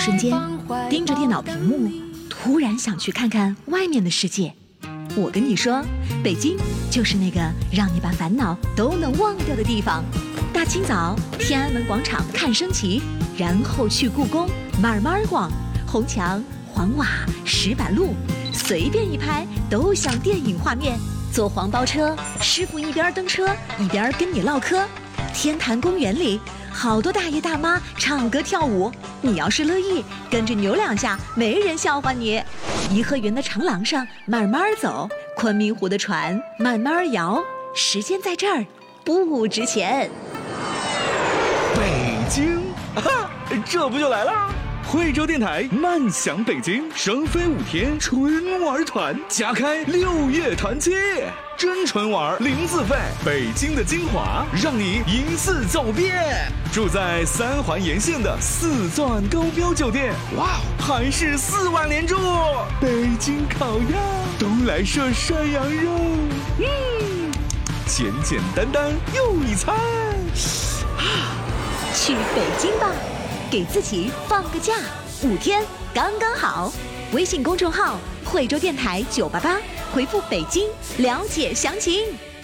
瞬间，盯着电脑屏幕，突然想去看看外面的世界。我跟你说，北京就是那个让你把烦恼都能忘掉的地方。大清早，天安门广场看升旗，然后去故宫慢慢逛，红墙、黄瓦、石板路，随便一拍都像电影画面。坐黄包车，师傅一边蹬车一边跟你唠嗑。天坛公园里，好多大爷大妈唱歌跳舞，你要是乐意，跟着扭两下，没人笑话你。颐和园的长廊上慢慢走，昆明湖的船慢慢摇，时间在这儿不值钱。 北京，哈，这不就来了？惠州电台慢享北京，双飞5天春玩团，加开6月团期，真纯玩零自费，北京的精华让你一次走遍。住在3环沿线的4钻高标酒店，哇，还是4晚连住。北京烤鸭，东来顺涮羊肉，简简单单又一餐。 去北京吧，给自己放个假，5天刚刚好。微信公众号惠州电台988，回复北京了解详情。